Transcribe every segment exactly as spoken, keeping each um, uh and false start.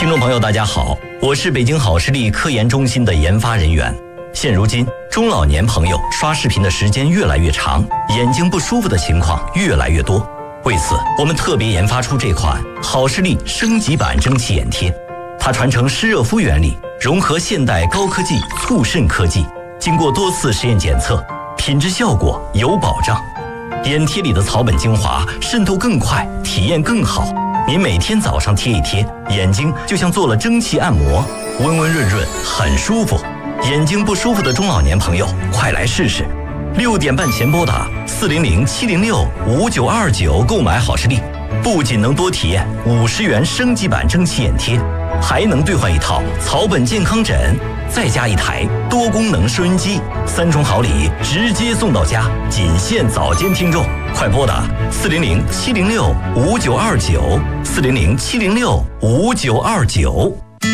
听众朋友大家好，我是北京好视力科研中心的研发人员。现如今中老年朋友刷视频的时间越来越长，眼睛不舒服的情况越来越多。为此我们特别研发出这款好视力升级版蒸汽眼贴，它传承湿热敷原理，融合现代高科技促渗科技，经过多次实验检测，品质效果有保障。眼贴里的草本精华渗透更快，体验更好。您每天早上贴一贴，眼睛就像做了蒸汽按摩，温温润润，很舒服。眼睛不舒服的中老年朋友，快来试试！六点半前拨打四零零七零六五九二九购买好视力，不仅能多体验五十元升级版蒸汽眼贴，还能兑换一套草本健康枕，再加一台多功能收音机，三重好礼直接送到家，仅限早间听众。快拨打四零零七零六五九二九四零零七零六五九二九。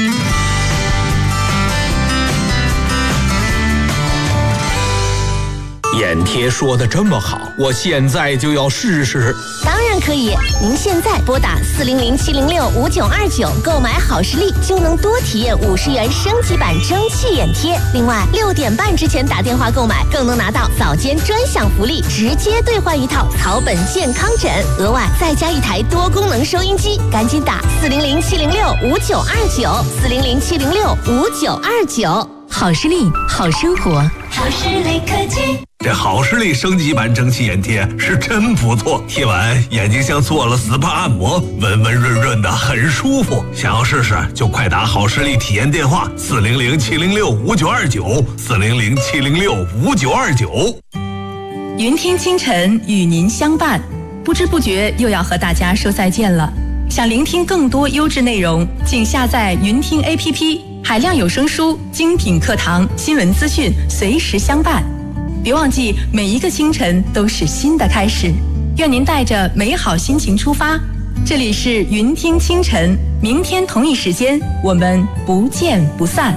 眼贴说的这么好，我现在就要试试。 当然可以，您现在拨打四零零七零六五九二九购买好视力，就能多体验五十元升级版蒸汽眼贴。另外，六点半之前打电话购买，更能拿到早间专享福利，直接兑换一套草本健康枕，额外再加一台多功能收音机。赶紧打四零零七零六五九二九四零零七零六五九二九。 好视力，好生活。 好视力科技。 这好视力升级版蒸汽眼贴是真不错，贴完眼睛像做了 S P A 按摩，温温润润的，很舒服。想要试试就快打好视力体验电话四零零七零六五九二九四零零七零六五九二九。 云听清晨与您相伴，不知不觉又要和大家说再见了。想聆听更多优质内容，请下载云听 A P P， 海量有声书、精品课堂、新闻资讯随时相伴。别忘记，每一个清晨都是新的开始。愿您带着美好心情出发。这里是云听清晨，明天同一时间我们不见不散。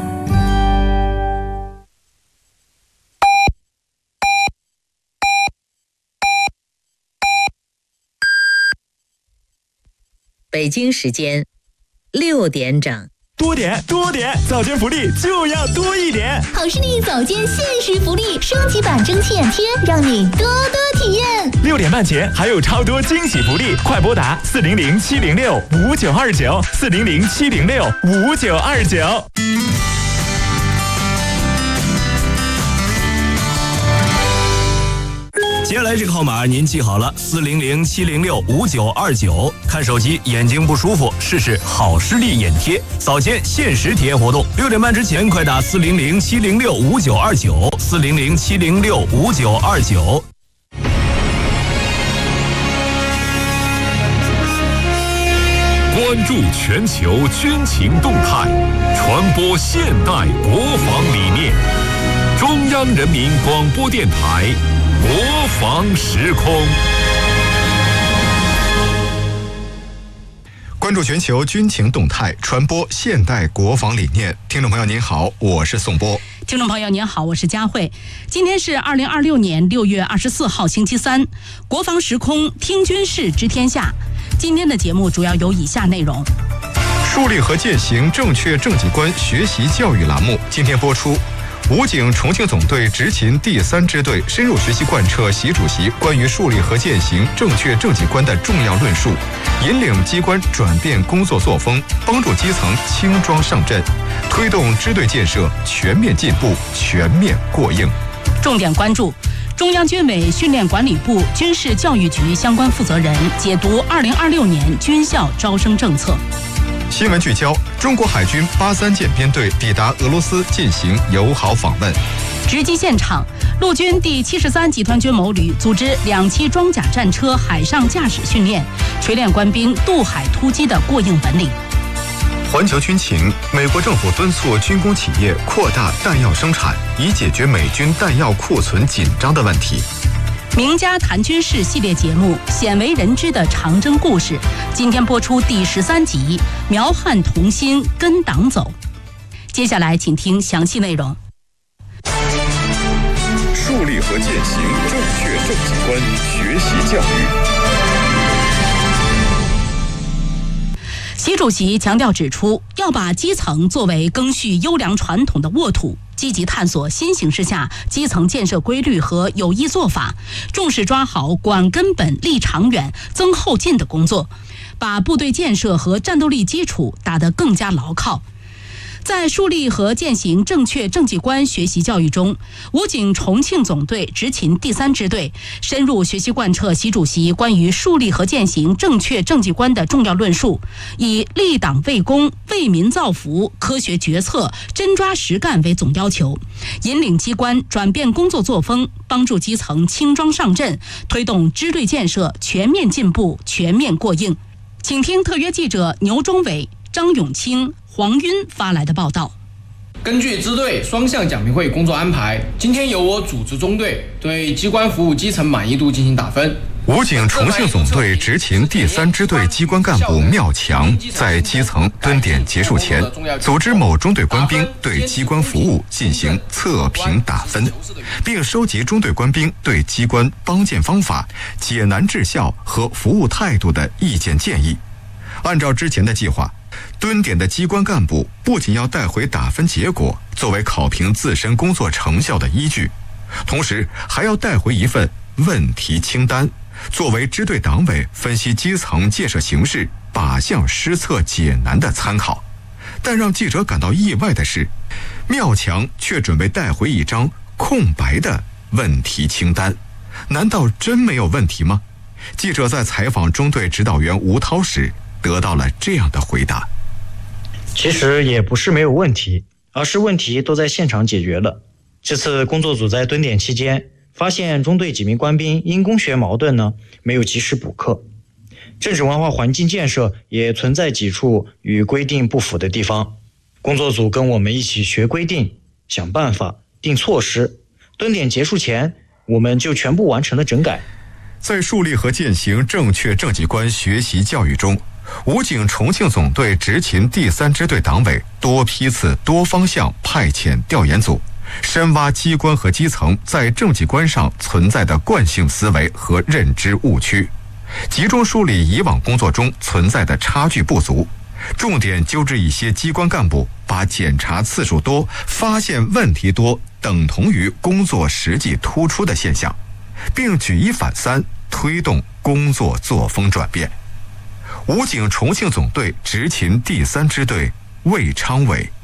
北京时间六点整。 多点多点，早间福利就要多一点。 好视力早间限时福利，升级版蒸汽眼贴，让你多多体验。 六点半前还有超多惊喜福利，快拨打四零零七零六五九二九四零零七零六五九二九。 接下来这个号码您记好了，四零零七零六五九二九。看手机眼睛不舒服，试试好视力眼贴，早间限时体验活动。六点半之前快打四零零七零六五九二九四零零七零六五九二九。 关注全球军情动态，传播现代国防理念。中央人民广播电台。国防时空， 关注全球军情动态，传播现代国防理念。听众朋友您好，我是宋波。 听众朋友您好，我是佳慧。今天是二零二六年六月二十四号星期三，国防时空听军事知天下。今天的节目主要有以下内容： 树立和践行正确政绩观学习教育栏目今天播出。武警重庆总队执勤第三支队深入学习贯彻习主席关于树立和践行正确政绩观的重要论述，引领机关转变工作作风，帮助基层轻装上阵，推动支队建设全面进步、全面过硬。 重点关注：中央军委训练管理部军事教育局相关负责人解读二零二六年军校招生政策。 新闻聚焦：中国海军八三舰编队抵达俄罗斯进行友好访问。 直击现场，陆军第七十三集团军某旅组织两栖装甲战车海上驾驶训练，锤炼官兵渡海突击的过硬本领。 环球军情：美国政府敦促军工企业扩大弹药生产，以解决美军弹药库存紧张的问题。 名家谈军事系列节目《鲜为人知的长征故事》今天播出第十三集，苗汉同心跟党走。接下来请听详细内容。 树立和践行正确政绩观学习教育。 习主席强调指出，要把基层作为赓续优良传统的沃土，积极探索新形势下基层建设规律和有益做法，重视抓好管根本、立长远、增后劲的工作，把部队建设和战斗力基础打得更加牢靠。在树立和践行正确政绩观学习教育中，武警重庆总队执勤第三支队深入学习贯彻习主席关于树立和践行正确政绩观的重要论述，以立党为公、为民造福、科学决策、真抓实干为总要求，引领机关转变工作作风，帮助基层轻装上阵，推动支队建设全面进步、全面过硬。请听特约记者牛忠伟、张永清、黄晕发来的报道。 根据支队双向讲评会工作安排，今天由我组织中队对机关服务基层满意度进行打分。 武警重庆总队执勤第三支队机关干部缪强在基层蹲点结束前，组织某中队官兵对机关服务进行测评打分，并收集中队官兵对机关帮建方法、解难治效和服务态度的意见建议。按照之前的计划，蹲点的机关干部不仅要带回打分结果作为考评自身工作成效的依据，同时还要带回一份问题清单，作为支队党委分析基层建设形势、靶向施策解难的参考。但让记者感到意外的是，缪强却准备带回一张空白的问题清单。难道真没有问题吗？记者在采访中队指导员吴涛时得到了这样的回答： 其实也不是没有问题，而是问题都在现场解决了。这次工作组在蹲点期间，发现中队几名官兵因工学矛盾呢，没有及时补课。政治文化环境建设也存在几处与规定不符的地方。工作组跟我们一起学规定、想办法、定措施。蹲点结束前，我们就全部完成了整改。 在树立和践行正确政绩观学习教育中，武警重庆总队执勤第三支队党委多批次多方向派遣调研组，深挖机关和基层在政绩观上存在的惯性思维和认知误区，集中梳理以往工作中存在的差距不足，重点纠正一些机关干部把检查次数多、发现问题多等同于工作实际突出的现象，并举一反三，推动工作作风转变。武警重庆总队执勤第三支队魏昌伟。